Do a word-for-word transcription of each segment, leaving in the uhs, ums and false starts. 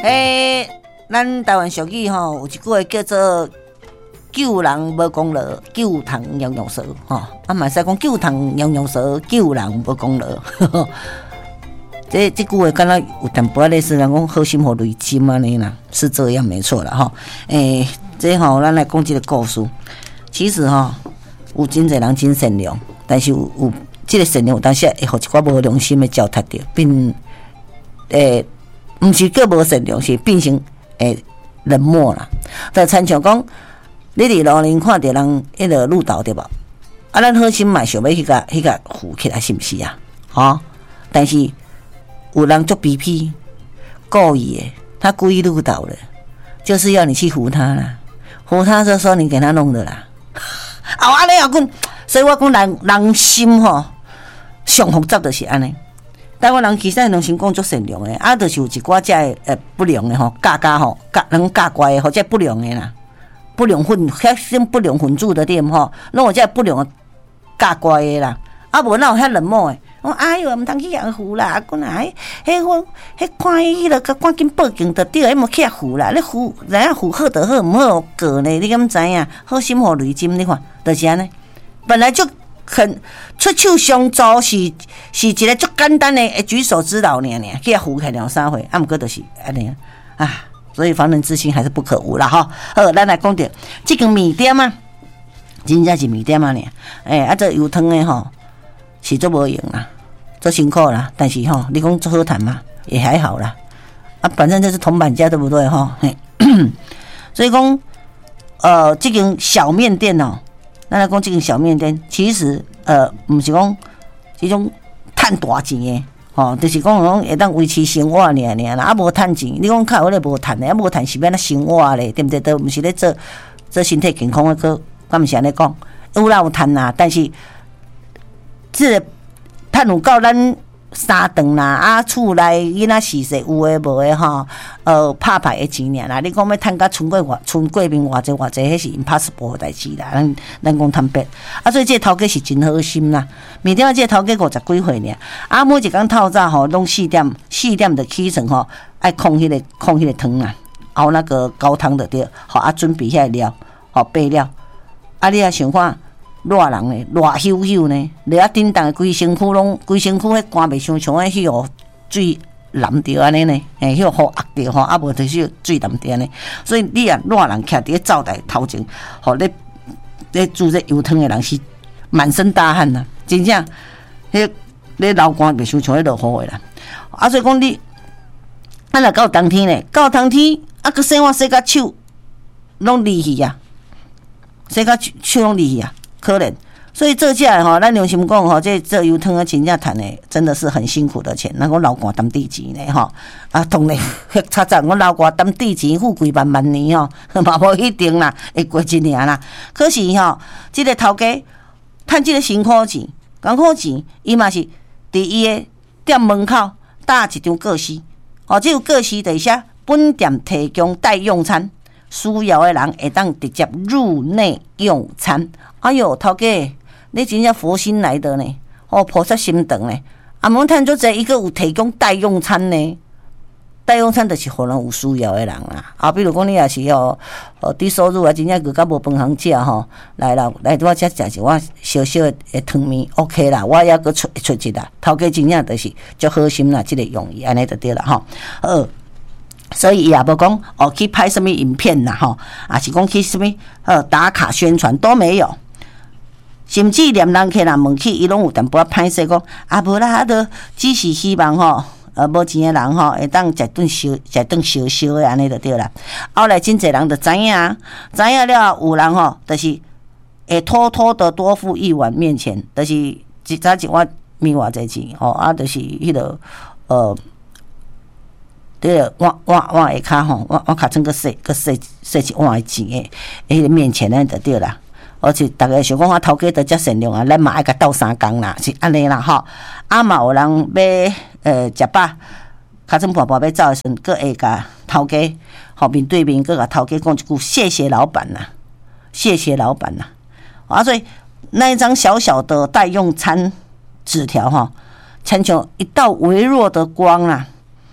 诶，咱台湾俗语吼有一句话叫做“救人无功劳，救糖样样少”吼，啊，嘛使讲救糖样样少，救人无功劳。这这句话敢若有淡薄类似人讲好心互雷金安尼啦，是这样没错啦吼。诶，这吼咱来讲这个故事，其实吼有真侪人真善良，但是有有这个善良有当时会互一寡无良心的糟蹋掉，并诶，毋是叫无善良，是变成诶冷漠啦。就亲像讲，你伫路边看到人迄个路倒对无？啊，咱好心嘛想要迄个迄个扶起来，是毋是啊？吼，但是有人做皮皮，故意的，他故意路倒了，就是要你去扶他啦。扶他就说你给他弄的啦。啊，安尼也讲，所以我讲人人心吼，上复杂就是安尼。台湾人其实良心讲足善良的，啊，就是有一寡遮诶不良的吼，假假吼，假人假怪的或者不良的啦，不良分，迄种不良分子的店吼，拢有遮不良的假怪的啦，啊，无哪有遐冷漠的。我哎哟，毋通去遐扶啦！讲哎，迄我迄看伊迄个，赶紧报警就对，迄莫去遐扶啦！你扶，人家扶好就好，毋好过呢？你敢知影？好心互雷金，你看，就是安尼。本来就很出手相助是是一个足简单的举手之劳尔尔，去遐扶起两三回，啊，毋过就是安尼啊。所以防人之心还是不可无啦吼。好，咱来讲着即间面店啊，真正是面店啊呢。诶、欸，啊，这油汤的吼是足无用啦。做辛苦啦，但是吼，你讲做好谈嘛，也还好啦。啊，反正就是铜板价，对不对哈？所以讲，呃，这间小面店哦，咱来讲这间小面店，其实呃，不是讲这种赚大钱的，吼、哦，就是讲讲会当维持生活尔尔啦，啊，无赚钱，你讲靠迄个无赚的，啊，无赚是要咱生活咧，对不对？都不是咧做做身体健康的个，敢毋是安尼讲？有啦有赚啦，但是这个。趁有够咱三顿啦，啊，厝内囡仔洗洗有诶无诶吼，呃，拍拍诶钱尔啦。你讲要趁甲春过外春过面偌济偌济，迄是 impossible 诶代志啦。咱咱讲坦白，啊，所以这个头家是真好心啦。面顶这个头家五十几岁尔，啊，每一工透早吼，拢四点四点就起床吼，爱控迄个控迄个汤啦，熬那个高汤就对，吼啊，准备遐料，吼备料，啊，你啊想看。热人呢，热咻咻呢，你啊叮当规身躯拢，规身躯迄汗袂伤像迄迄个水淋着安尼呢，诶，迄个雨压着吼，啊无就是水淋着呢。所以你啊热人徛伫灶台头前，吼，咧咧煮这油汤的人是满身大汗呐，真正迄咧流汗袂伤像迄落雨的啦。啊，所以讲你，啊若到冬天呢，到冬天啊，佮洗碗洗甲手拢离去啊，洗甲手拢离去啊。可怜，所以做起来吼，咱良心讲吼，这这油汤啊，真正赚的真的是很辛苦的钱。那我流汗担地钱呢吼，啊，当然，查查我流汗担地钱，富贵万万年吼，嘛无一定啦，会过一年啦。可是吼，这个头家赚这个辛苦钱、艰苦钱，伊嘛是伫伊的店门口搭一张告示，哦，这有告示就写本店提供代用餐。需要的人会当直接入内用餐。哎哟，头家，你真正佛心来的呢，哦，菩萨心肠呢。啊，无趁做者一个有提供代用餐呢，代用餐就是互人有需要的人啦。啊，比如讲你也是哦，哦低收入啊，真正个较无饭通食吼，来啦，来我遮食一碗小小的汤面 ，OK 啦，我也个出出一啦。头家真正就是足好心啦，即、這个用意安尼就对啦吼。呃。所以也无讲哦，去拍什么影片啦吼，啊是讲去什么呃打卡宣传都没有，甚至连人客人问起，伊拢有淡薄歹势讲，啊无啦，啊都只是希望吼，呃无钱的人吼会当食顿烧，食顿烧烧的安尼就对啦。后来真侪人就知影，知影了有人吼，就是会偷偷的多付一碗面钱，就是一早一碗面偌济钱吼，啊就是迄、那个呃。对个碗碗碗下骹吼，碗碗骹装个洗个洗洗一碗的钱诶，迄个面前咧就对啦。而且逐个想讲啊，头家都遮善良啊，咱嘛爱甲斗相共啦，是安尼啦吼。啊嘛有人要呃食饱，尻川跋跋要走诶时阵，佫会甲头家吼面对面，佫甲头家讲一句谢谢老板啦，谢谢老板啦。啊，所以那一张小小的代用餐纸条吼，亲像一道微弱的光啦。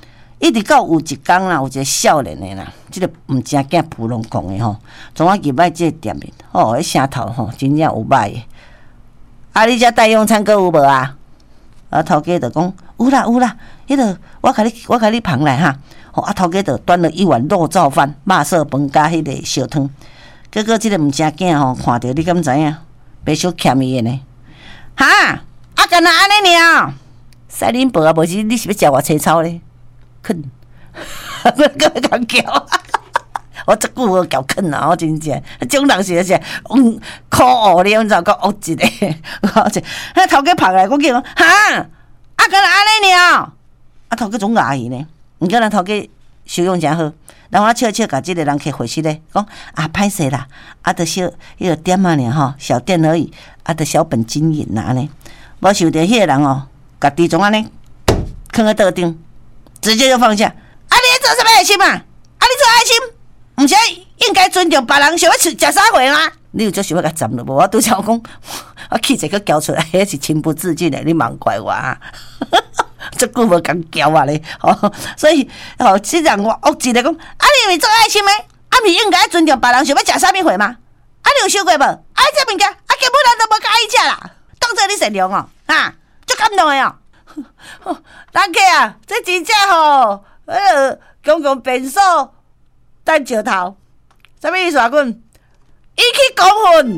一直到有一天啦，有一个少年的啦，即、這个毋正囝普拢讲的吼，从我入来即个店面，哦，迄声头吼真正有歹的。啊，你遮代用餐阁有无啊？啊，头家就讲有啦有啦，迄个我甲你我甲你捧来哈。吼，啊，头家就端了一碗肉燥饭、肉色饭加迄个烧汤。结果即个毋正囝吼，看着你敢知影？别小欠伊的呢。哈，啊，干那安尼尔？塞恁婆啊，无是你是要食我青草咧？啃，我个讲叫，我这久无叫啃啊！我真正，种人是是，嗯，可恶咧，你知讲恶一个，我这，那头家拍来，我叫讲，哈，啊，干那安尼尔？啊，头家总牙伊呢？毋过咱头家修养真好，然后我笑笑甲即个人客回息咧，讲啊，歹势啦，啊，着小迄个店啊尔吼，小店而已，啊，着小本经营啦安尼，无想着迄个人哦，甲猪种安尼囥喺桌顶。直接就放下，啊！你做什么爱心啊？啊！你做爱心，毋是应该尊重别人，想要食食啥货吗？你有做想要甲斩了无？我拄则讲，我气势佮交出来，迄是情不自禁的，你莫怪我啊！这久无讲交啊咧，哦，所以哦，即人我恶一个讲，啊！你是做爱心的，啊！毋是应该尊重别人，想要食啥物货吗？啊！你有想过无？啊！这物件，啊！根本人都无介意食啦，当做你善良哦，啊！足感动的哦。人客啊，这真正吼，迄个公共便所等石头，啥物意思啊？阮引起公愤，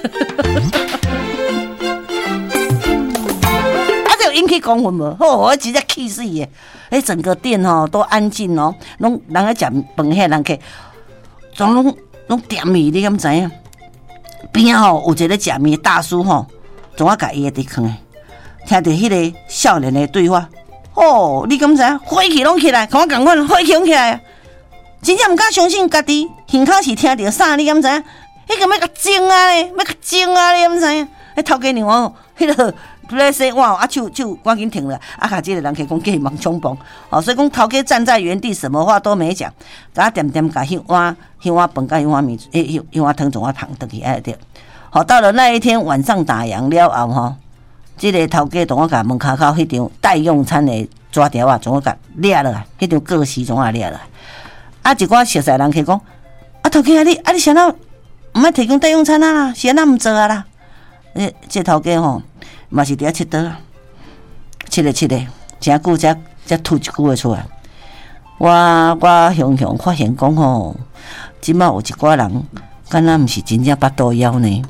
啊，这有引起公愤无？吼，我直接气死伊！诶，整个店吼都安静哦，拢人咧食饭，遐人客，总拢拢点米，你敢知影？边吼有一个食面大叔吼，总我甲伊个伫囥诶。听到迄个少年的对话，哦，你敢知影？火气拢起来，跟我共款，火气拢起来，真正毋敢相信家己耳口是听到啥？你敢知影？迄个要甲精啊咧，要甲精啊，你敢知影？迄头家娘哦，迄个咧洗碗啊，手手赶紧停了，啊，甲即个人客讲计忙冲崩，哦，所以讲头家站在原地，什么话都没讲，甲点点甲迄碗迄碗饭甲迄碗面，迄迄迄碗汤从我捧倒去，哎对，好，到了那一天晚上打烊了后吼。即个头家同我甲门口口迄张待用餐的纸条啊，从我甲掠落来，迄张告示从我掠落来。啊，一寡熟悉人客讲，啊，头家啊你啊你谁那毋爱提供待用餐啊啦？谁那毋做啊啦？诶，这头家吼嘛是伫遐佚佗啊，佚咧佚咧，真久才才吐一句话出来。我我雄雄发现讲吼，即摆有一寡人，敢若毋是真正巴肚枵呢。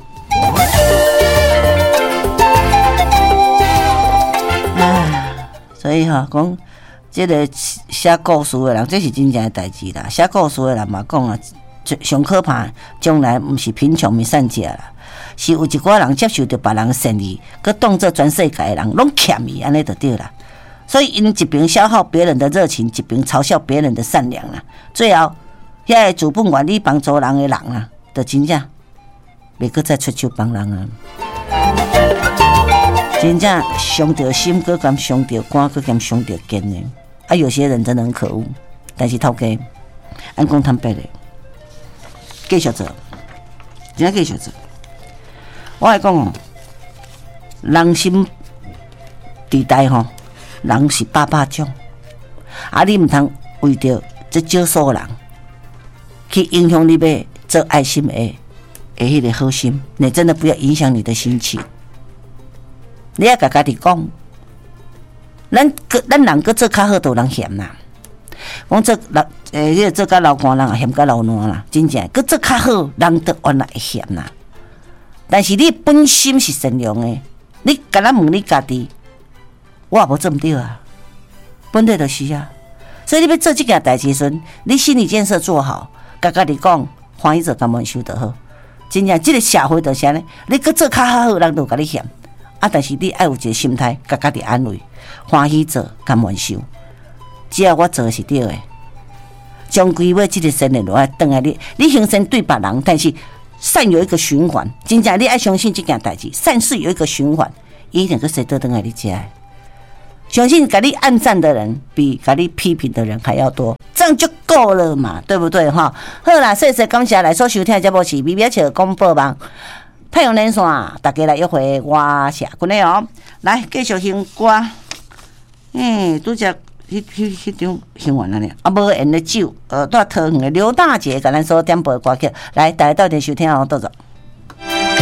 所以哈，讲这个写故事的人，这是真正的代志啦。写故事的人嘛，讲啊，上可怕，将来毋是贫穷咪善食啦，是有一寡人接受到别人的善意，佮当做全世界的人拢欠伊，安尼就对啦。所以因一边消耗别人的热情，一边嘲笑别人的善良啦。最后，遐个资本愿意帮助人的人啊，就真正袂佮再出手帮人啊。真正伤着心，搁兼伤着肝，搁兼伤着肩呢。啊，有些人真的很可恶，但是头家，按讲坦白的，继续做，真继续做。我来讲哦，人心地带吼，人是百百种，啊，你唔通为着这少数人去影响你要做爱心的诶迄个好心，你真的不要影响你的心情。你要甲家己讲，咱咱人搁做较好，都有人嫌啦。讲做老诶，迄、欸、个做甲老官人也嫌甲老烂啦，真正搁做较好，人都原来会嫌啦。但是你本心是善良的，你敢若问你家己，我也无做毋对啊，本来就是啊。所以你要做这件代志时，你心理建设做好，甲家己讲，欢喜做甘愿受就好。真正这个社会就是安尼，你搁做较好，人都甲你嫌。啊！但是你爱有一个心态，甲家己安慰，欢喜做，甘愿受。只要我做的是对的，终归要这个善念落来转来你，你行善对别人，但是善有一个循环。真正你爱相信这件代志，善事有一个循环，一定个谁都转来你家。相信给你按赞的人比给你批评的人还要多，这样就够了嘛，对不对哈？好啦，谢谢感谢来所收听的节目是微微笑广播网。太阳连线，大家来约会我下群的哦。来继续听歌，嗯，拄则迄迄迄迄种行完了呢，啊，无缘的酒，呃，带桃园的刘大姐，甲咱所点播歌曲，来，大家到底收听哦，多少？